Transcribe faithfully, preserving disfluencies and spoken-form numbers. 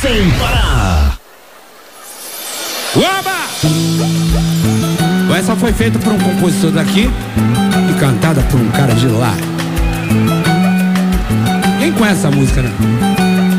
sem parar. Oba! Essa foi feita por um compositor daqui e cantada por um cara de lá. Quem conhece essa música, né?